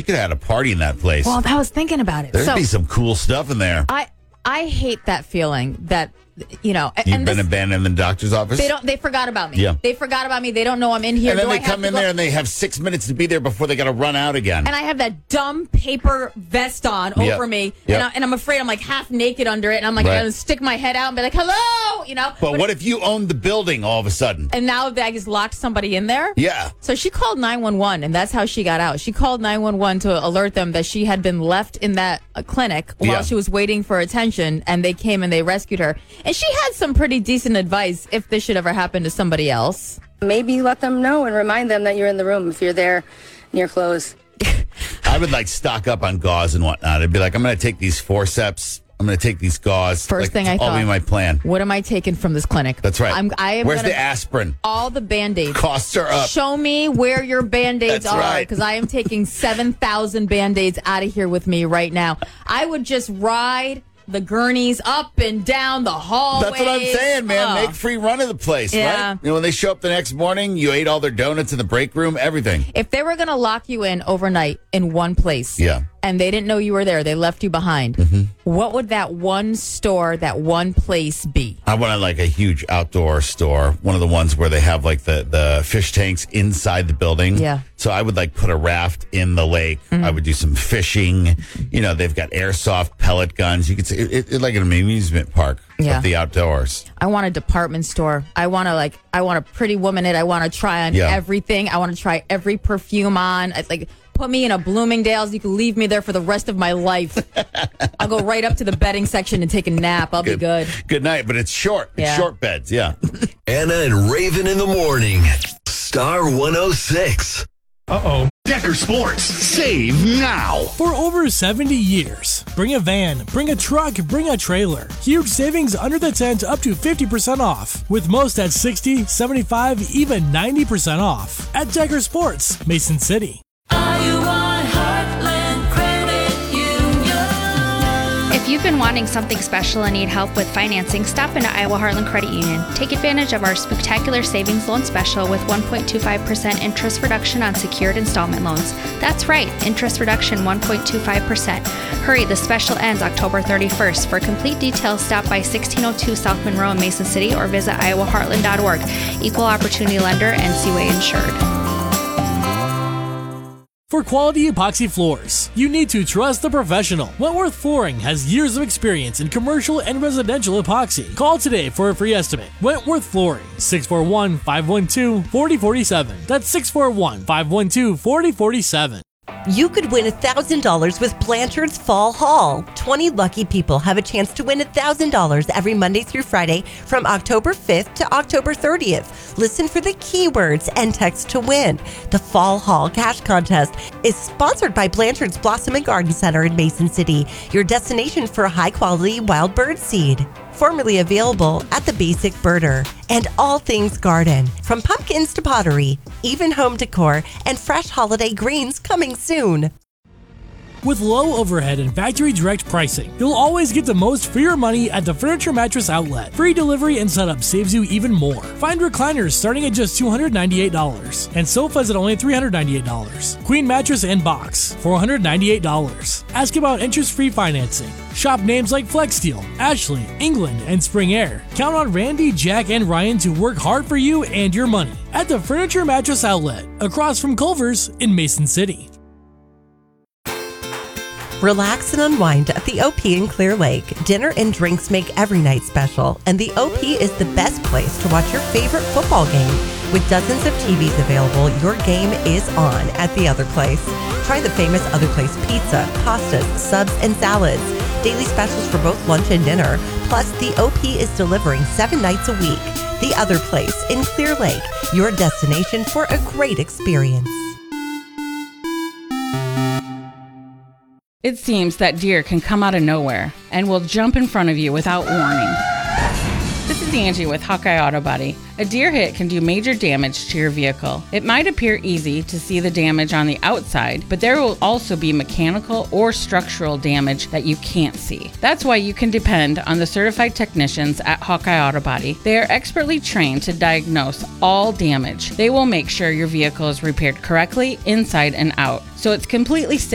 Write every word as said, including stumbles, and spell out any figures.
could have had a party in that place. Well, I was thinking about it. There'd so, be some cool stuff in there. I I hate that feeling that, you know. You've and been this, abandoned in the doctor's office? They don't. They forgot about me. Yeah. They forgot about me. They don't know I'm in here. And then Do they I have come to in go- there and they have six minutes to be there before they got to run out again. And I have that dumb paper vest on over Yep. me. Yep. And, I, and I'm afraid I'm like half naked under it. And I'm like, Right. going to stick my head out and be like, hello, you know. But what if you owned the building all of a sudden? And now they just locked somebody in there? Yeah. So she called nine one one, and that's how she got out. She called nine one one to alert them that she had been left in that uh, clinic while Yeah. she was waiting for attention, and they came and they rescued her. And she had some pretty decent advice if this should ever happen to somebody else. Maybe let them know and remind them that you're in the room if you're there in your clothes. I would like stock up on gauze and whatnot. I'd be like, I'm going to take these forceps. I'm going to take these gauze. First like, thing I all thought, be my plan. What am I taking from this clinic? That's right. I'm, I am Where's gonna, the aspirin? all the Band-Aids. Costs are up. Show me where your Band-Aids That's are, right. because I am taking seven thousand Band-Aids out of here with me right now. I would just ride the gurneys up and down the hallways. That's what I'm saying, man. Oh. Make free run of the place, Yeah. right? You know, when they show up the next morning, you ate all their donuts in the break room, everything. If they were going to lock you in overnight in one place, Yeah. and they didn't know you were there, they left you behind, Mm-hmm. what would that one store, that one place be? I wanted like a huge outdoor store, one of the ones where they have like the, the fish tanks inside the building. Yeah. So I would like put a raft in the lake. Mm-hmm. I would do some fishing. You know, they've got airsoft pellet guns. You could say it, it, it like an amusement park Yeah. of the outdoors. I want a department store. I want to like, I want a Pretty Woman it. I want to try on Yeah. everything. I want to try every perfume on. It's like, put me in a Bloomingdale's. You can leave me there for the rest of my life. I'll go right up to the bedding section and take a nap. I'll be good. Good night, but it's short. It's Yeah. short beds, yeah. Anna and Raven in the morning. Star one oh six. Uh-oh. Decker Sports. Save now. For over seventy years, bring a van, bring a truck, bring a trailer. Huge savings under the tent up to fifty percent off, with most at sixty, seventy-five, even ninety percent off. At Decker Sports, Mason City. If you've been wanting something special and need help with financing, stop into Iowa Heartland Credit Union. Take advantage of our spectacular savings loan special with one point two five percent interest reduction on secured installment loans. That's right, interest reduction one point two five percent. Hurry, the special ends October thirty-first. For complete details, stop by sixteen oh two South Monroe in Mason City or visit iowa heartland dot org. Equal opportunity lender, N C U A insured. For quality epoxy floors, you need to trust the professional. Wentworth Flooring has years of experience in commercial and residential epoxy. Call today for a free estimate. Wentworth Flooring, six four one, five one two, four oh four seven. That's six four one, five one two, four oh four seven. You could win one thousand dollars with Blanchard's Fall Haul. twenty lucky people have a chance to win one thousand dollars every Monday through Friday from October fifth to October thirtieth. Listen for the keywords and text to win. The Fall Haul Cash Contest is sponsored by Blanchard's Blossom and Garden Center in Mason City, your destination for high-quality wild bird seed. Formerly available at the Basic Birder. And all things garden, from pumpkins to pottery, even home decor, and fresh holiday greens coming soon. With low overhead and factory direct pricing, you'll always get the most for your money at the Furniture Mattress Outlet. Free delivery and setup saves you even more. Find recliners starting at just two hundred ninety-eight dollars and sofas at only three hundred ninety-eight dollars. Queen mattress and box, four hundred ninety-eight dollars. Ask about interest-free financing. Shop names like FlexSteel, Ashley, England, and Spring Air. Count on Randy, Jack, and Ryan to work hard for you and your money at the Furniture Mattress Outlet, across from Culver's in Mason City. Relax and unwind at the O P in Clear Lake. Dinner and drinks make every night special, and the O P is the best place to watch your favorite football game. With dozens of T Vs available, your game is on at the Other Place. Try the famous Other Place pizza, pastas, subs, and salads. Daily specials for both lunch and dinner. Plus, the O P is delivering seven nights a week. The Other Place in Clear Lake, your destination for a great experience. It seems that deer can come out of nowhere and will jump in front of you without warning. This is Angie with Hawkeye Auto Body. A deer hit can do major damage to your vehicle. It might appear easy to see the damage on the outside, but there will also be mechanical or structural damage that you can't see. That's why you can depend on the certified technicians at Hawkeye Auto Body. They are expertly trained to diagnose all damage. They will make sure your vehicle is repaired correctly inside and out, so it's completely safe